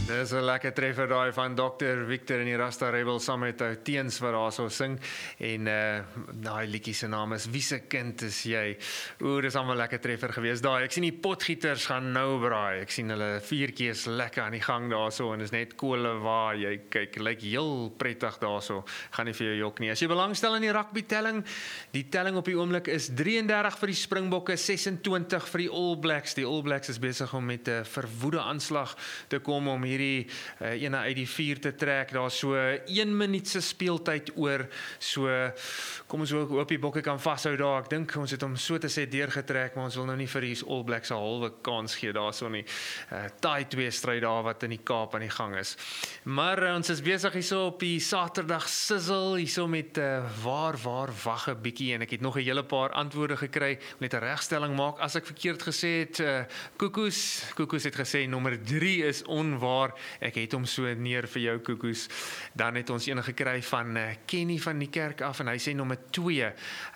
Dis 'n lekker treffer daai van Dr. Victor en die Rasta Rebel saam met ou Teens wat daarso sing en daai liedjie se naam is Wie se kind is jy? Dis almal lekker treffer gewees daai. Ek sien die potgieters gaan nou braai. Ek sien hulle vuurtjie is lekker aan die gang daarso en is net kole waar jy kyk. Lyk heel prettig daarso. Gaan nie vir jou jok nie. As jy belangstel in die rugby telling, die telling op die oomblik is 33 vir die Springbokke, 26 vir die All Blacks. Die All Blacks is besig om met 'n verwoede aanslag te kom om hierdie ene uit die 4 te trek. Daar's so 1 minuut se speeltyd oor. So kom ons hoop die bokke kan vashou daar. Ek dink ons het hom so te sê deurgetrek, maar ons wil nou nie vir die All Blacks 'n halwe kans gee daarso nie. Taai 2 stryd daar wat in die Kaap aan die gang is. Maar ons is besig hierso op die Saterdag sizzle hierso met waar wag 'n bietjie en ek het nog 'n hele paar antwoorde gekry. Net 'n regstelling maak as ek verkeerd gesê het. Koekoes het gesê nommer 3 is onwaar. Ek het hom so neer vir jou Koekoes. Dan het ons een gekry van Kenny van die kerk af en hy sê nommer 2.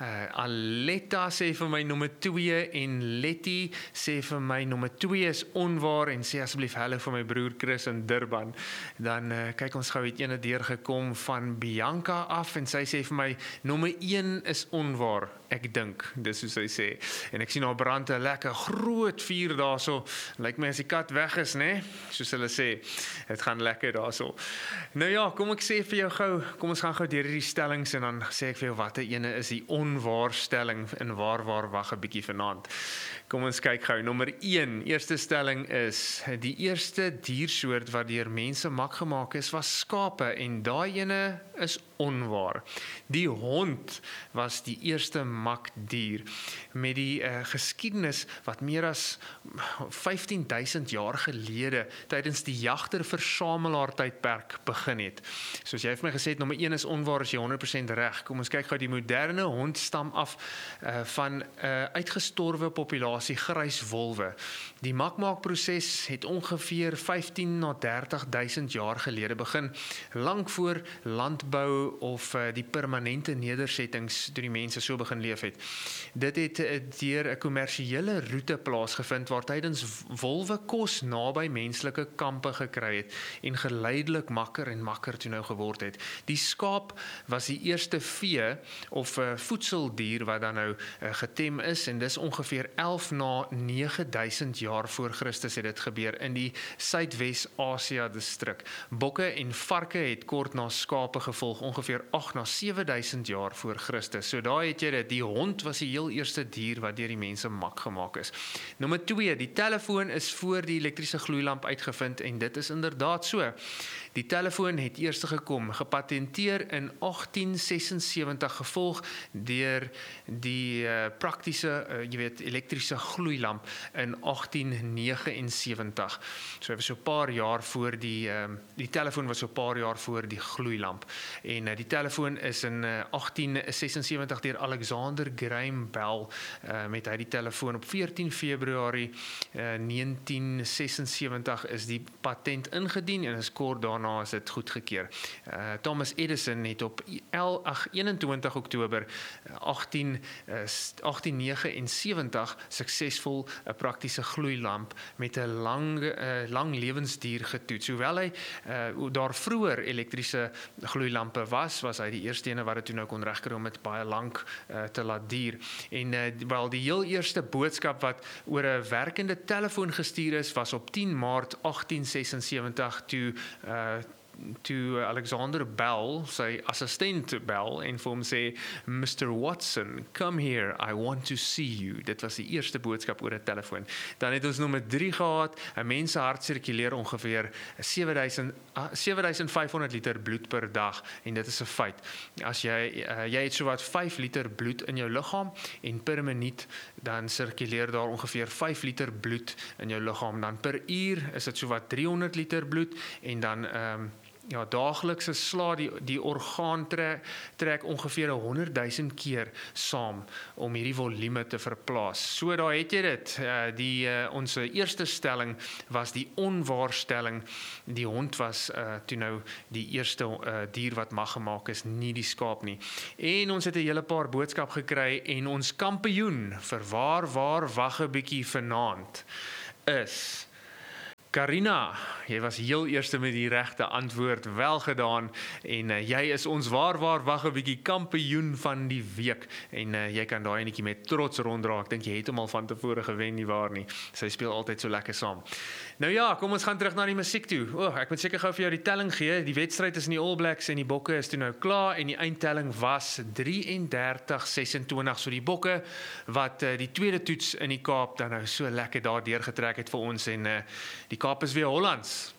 Aletta sê vir my nommer 2 en Letty sê vir my nommer 2 is onwaar en sê asseblief hallo vir my broer Chris in Durban. Dan kyk ons gou het ene deurgekom van Bianca af en sy sê vir my nommer 1 is onwaar. Ek dink, dis hoe sy sê. En ek sien haar brand 'n lekker groot vuur daarso. Lyk my as die kat weg is, né? Soos hulle sê. Dit gaan lekker daarso. Nou ja, kom ek sê vir jou gou, kom ons gaan gou deur hierdie stellings en dan sê ek vir jou watter ene is die onwaar stelling en waar wag 'n bietjie vanaand. Kom ons kyk gou. Nommer 1, eerste stelling is die eerste diersoort wat deur mense mak gemaak is was skape en daai ene is onwaar. Die hond was die eerste makdier met die geskiedenis wat meer as 15.000 jaar gelede tydens die jagter-versamelaar tydperk begin het. Soos jy vir my gesê het, nommer 1 is onwaar, is jy 100% reg. Kom ons kyk gou, die moderne hond stam af van uitgestorwe populasie gryswolwe. Die makmaakproses het ongeveer 15 na 30.000 jaar gelede begin, lank voor landbou of die permanente nedersettings toe die mense so begin leef het. Dit het deur 'n kommersiële roete plaasgevind waar tydens wolwe kos naby menslike kampe gekry het en geleidelik makker en makker toe nou geword het. Die skaap was die eerste vee of voedseldier wat dan nou getem is en dis ongeveer 11 na 9000 jaar voor Christus het dit gebeur in die Suidwes-Asia distrik. Bokke en varke het kort na skape gevolg, ongeveer 8 na 7000 jaar voor Christus. So daar het jy dit, die hond was die heel eerste dier wat deur die mense mak gemaak is. Nommer 2, die telefoon is voor die elektriese gloeilamp uitgevind en dit is inderdaad so. Die telefoon het eers gekom, gepatenteer in 1876, gevolg deur die praktiese, elektriese gloeilamp in 1879. So hy was so 'n paar jaar voor die telefoon was so 'n paar jaar voor die gloeilamp. En die telefoon is in 1876 deur Alexander Graham Bell met hy die telefoon op 14 Februarie 1976 is die patent ingedien en is kort daarna is dit goedgekeur. Thomas Edison het op 21 Oktober 1879 suksesvol 'n praktiese gloeilamp met 'n lang lewensduur getoets. Hoewel hy daar vroeër elektriese gloeilampe was hy die eerste ene wat dit toe nou kon regkry om dit baie lank te laat duur. En wel die heel eerste boodskap wat oor 'n werkende telefoon gestuur is, was op 10 Maart 1876 toe Alexander Bell, sy assistent Bell, en vir hom sê, Mr. Watson, come here, I want to see you. Dit was die eerste boodskap oor 'n telefoon. Dan het ons nommer 3 gehad, 'n mens se hart sirkuleer ongeveer 7500 liter bloed per dag, en dit is 'n feit. As jy het sowat 5 liter bloed in jou liggaam, en per minuut, dan sirkuleer daar ongeveer 5 liter bloed in jou liggaam, dan per uur is dit sowat 300 liter bloed, en dan daaglikse sla die orgaan trek ongeveer 100.000 keer saam om hierdie volume te verplaas. So daar het jy dit. Ons eerste stelling was die onwaar stelling. Die hond was toe nou die eerste dier wat mag gemaak is, nie die skaap nie. En ons het 'n hele paar boodskap gekry en ons kampioen vir waar wag 'n bietjie vanaand is Karina, jy was heel eerste met die regte antwoord, wel gedaan en jy is ons waar wag 'n bietjie kampioen van die week en jy kan daai netjie met trots ronddra. Ek dink jy het hom al van tevore gewen nie waar nie. Sy speel altyd so lekker saam. Nou ja, kom ons gaan terug na die musiek toe. Ek moet seker gou vir jou die telling gee. Die wedstryd tussen die All Blacks en die Bokke is toe nou klaar en die eindtelling was 33-26. So die Bokke wat die tweede toets in die Kaap dan nou so lekker daar deurgetrek het vir ons en die Kaap is weer Hollands.